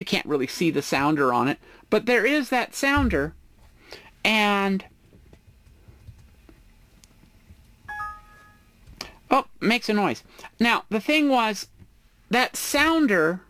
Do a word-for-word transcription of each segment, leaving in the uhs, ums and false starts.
can't really see the sounder on it, but there is that sounder, and oh, makes a noise. Now, the thing was, that sounder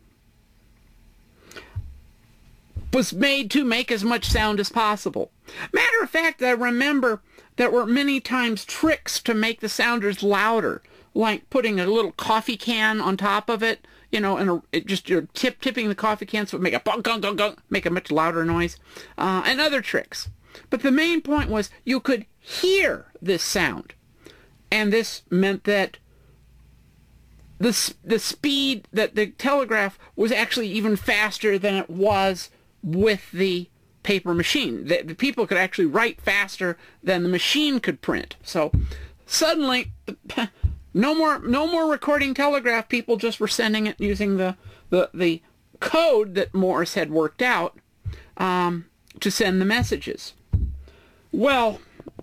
was made to make as much sound as possible. Matter of fact, I remember there were many times tricks to make the sounders louder, like putting a little coffee can on top of it, you know, and a, it just you're tip tipping the coffee can so it make a bong gong gong gong, make a much louder noise, uh, and other tricks. But the main point was you could hear this sound, and this meant that the the speed that the telegraph was actually even faster than it was with the paper machine. The, the people could actually write faster than the machine could print. So suddenly, no more no more recording telegraph. People just were sending it using the the, the code that Morse had worked out um, to send the messages. Well,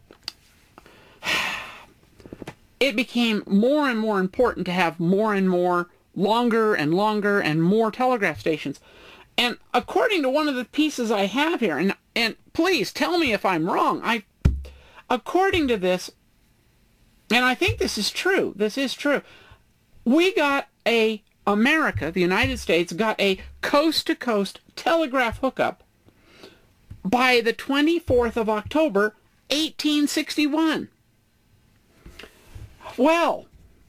it became more and more important to have more and more longer and longer and more telegraph stations. And according to one of the pieces I have here, and and please tell me if I'm wrong, I, according to this, and I think this is true, this is true, we got a, America, the United States, got a coast-to-coast telegraph hookup by the twenty-fourth of October, eighteen sixty-one. Well,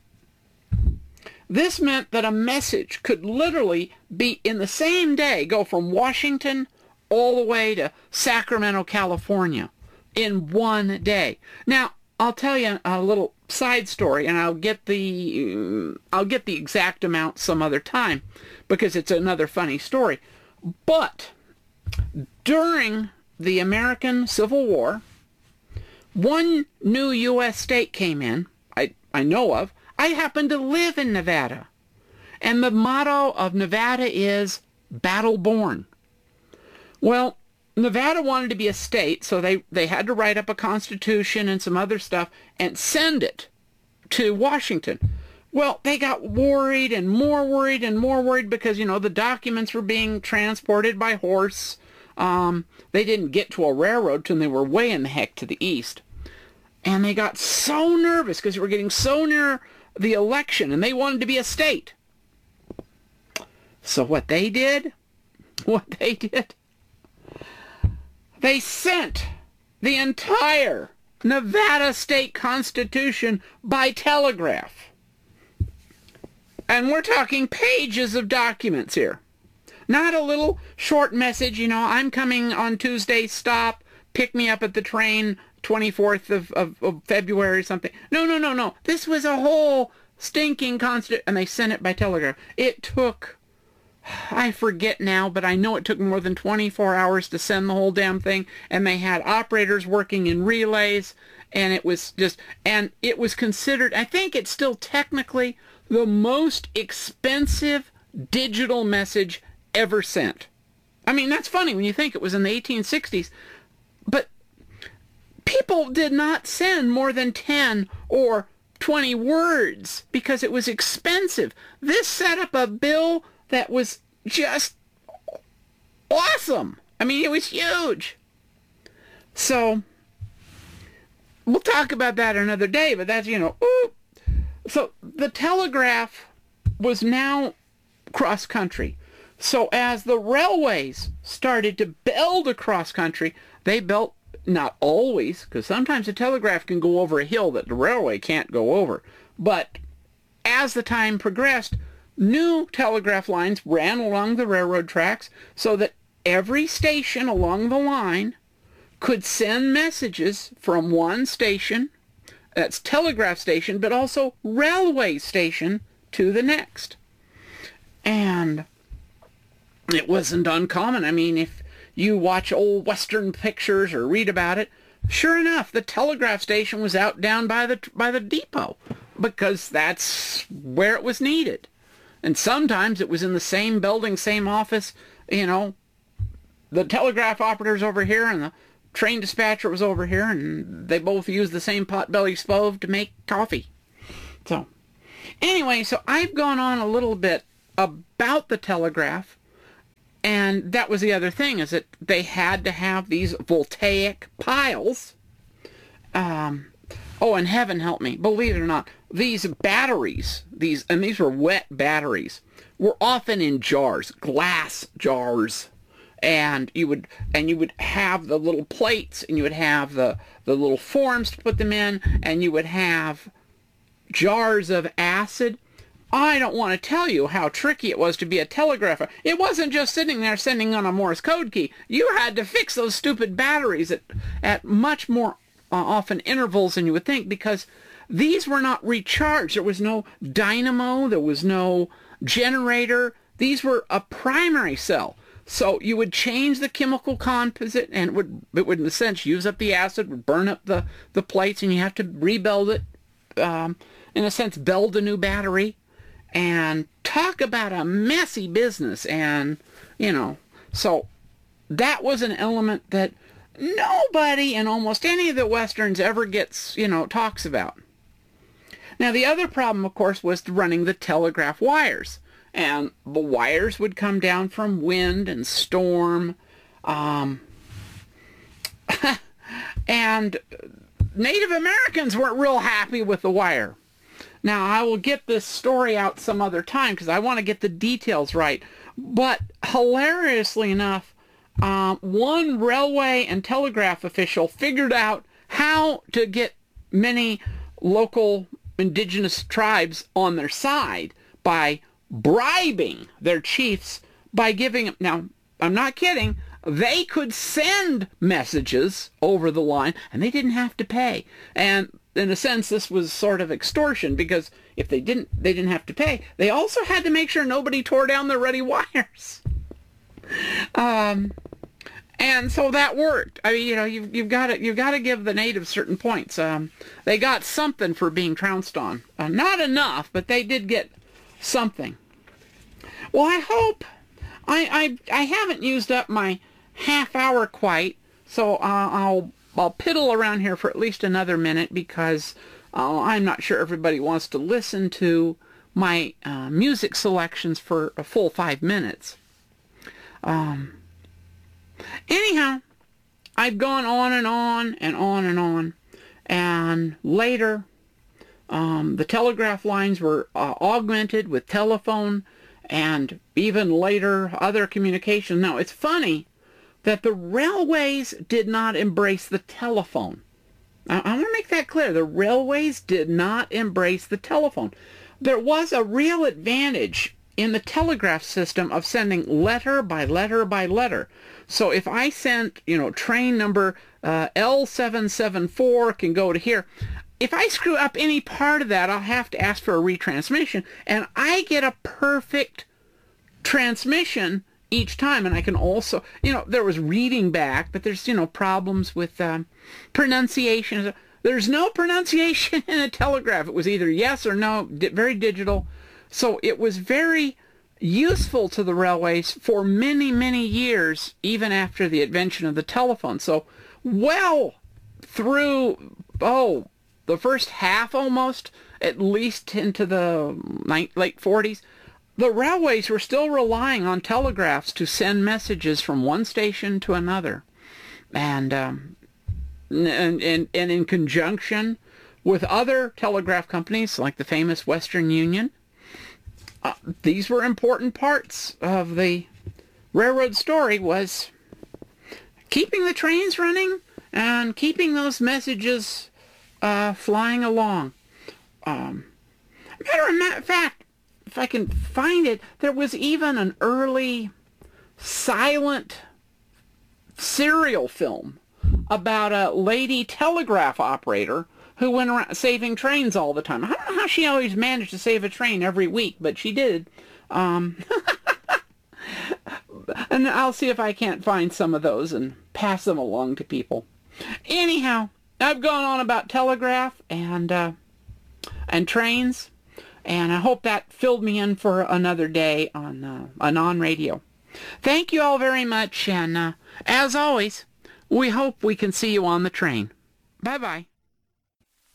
this meant that a message could literally be in the same day, go from Washington all the way to Sacramento, California in one day. Now, I'll tell you a little side story, and I'll get the I'll get the exact amount some other time because it's another funny story. But during the American Civil War, one new U S state came in, I, I know of. I happen to live in Nevada, and the motto of Nevada is Battle Born. Well, Nevada wanted to be a state, so they, they had to write up a constitution and some other stuff and send it to Washington. Well, they got worried and more worried and more worried because, you know, the documents were being transported by horse. Um, they didn't get to a railroad till they were way in the heck to the east. And they got so nervous because they were getting so near the election, and they wanted to be a state. So what they did, what they did, they sent the entire Nevada state constitution by telegraph. And we're talking pages of documents here. Not a little short message, you know, I'm coming on Tuesday, stop, pick me up at the train, twenty-fourth of, of, of February or something. No, no, no, no. This was a whole stinking constant, and they sent it by telegraph. It took, I forget now, but I know it took more than twenty-four hours to send the whole damn thing, and they had operators working in relays, and it was just, and it was considered, I think it's still technically the most expensive digital message ever sent. I mean, that's funny when you think it was in the eighteen sixties, but people did not send more than ten or twenty words because it was expensive. This set up a bill that was just awesome. I mean, it was huge. So, we'll talk about that another day, but that's, you know, ooh. So, the telegraph was now cross-country. So, as the railways started to build across country, they built, not always, because sometimes a telegraph can go over a hill that the railway can't go over. But as the time progressed, new telegraph lines ran along the railroad tracks so that every station along the line could send messages from one station, that's telegraph station, but also railway station, to the next. And it wasn't uncommon. I mean, if you watch old Western pictures or read about it, sure enough, the telegraph station was out down by the by the depot because that's where it was needed. And sometimes it was in the same building, same office, you know, the telegraph operator's over here and the train dispatcher was over here, and they both used the same potbelly stove to make coffee. So, anyway, so I've gone on a little bit about the telegraph, And that was the other thing, is that they had to have these voltaic piles. Um, oh, and heaven help me, believe it or not, these batteries, these and these were wet batteries, were often in jars, glass jars. And you would and you would have the little plates, and you would have the, the little forms to put them in, and you would have jars of acid. I don't want to tell you how tricky it was to be a telegrapher. It wasn't just sitting there sending on a Morse code key. You had to fix those stupid batteries at, at much more uh, often intervals than you would think, because these were not recharged. There was no dynamo. There was no generator. These were a primary cell. So you would change the chemical composite, and it would, it would in a sense, use up the acid, would burn up the, the plates, and you have to rebuild it, um, in a sense, build a new battery. And talk about a messy business. And, you know, so that was an element that nobody in almost any of the Westerns ever gets, you know, talks about. Now, the other problem, of course, was running the telegraph wires. And the wires would come down from wind and storm. Um, and Native Americans weren't real happy with the wire. Now, I will get this story out some other time because I want to get the details right. But hilariously enough, um, one railway and telegraph official figured out how to get many local indigenous tribes on their side by bribing their chiefs by giving... Now, I'm not kidding. They could send messages over the line, and they didn't have to pay. And in a sense, this was sort of extortion, because if they didn't, they didn't have to pay. They also had to make sure nobody tore down the ready wires. Um, and so that worked. I mean, you know, you've, you've got to, you've got to give the natives certain points. Um, they got something for being trounced on. Uh, not enough, but they did get something. Well, I hope I, I, I haven't used up my half hour quite, so uh, I'll I'll piddle around here for at least another minute, because uh, I'm not sure everybody wants to listen to my uh, music selections for a full five minutes. Um, anyhow, I've gone on and on and on and on, and later um, the telegraph lines were uh, augmented with telephone, and even later other communication. Now, it's funny that the railways did not embrace the telephone. I, I want to make that clear. The railways did not embrace the telephone. There was a real advantage in the telegraph system of sending letter by letter by letter. So if I sent, you know, train number uh, L seven seven four can go to here, if I screw up any part of that, I'll have to ask for a retransmission, and I get a perfect transmission each time. And I can also, you know, there was reading back, but there's, you know, problems with um, pronunciation. There's no pronunciation in a telegraph. It was either yes or no, di- very digital. So it was very useful to the railways for many, many years, even after the invention of the telephone. So well through, oh, the first half almost, at least into the late forties, the railways were still relying on telegraphs to send messages from one station to another. And, um, and, and, and in conjunction with other telegraph companies, like the famous Western Union, uh, these were important parts of the railroad story, was keeping the trains running and keeping those messages uh, flying along. Um, matter of fact, if I can find it, there was even an early silent serial film about a lady telegraph operator who went around saving trains all the time. I don't know how she always managed to save a train every week, but she did. Um, and I'll see if I can't find some of those and pass them along to people. Anyhow, I've gone on about telegraph and uh, and trains. And I hope that filled me in for another day on uh, on radio. Thank you all very much, and uh, as always, we hope we can see you on the train. Bye-bye.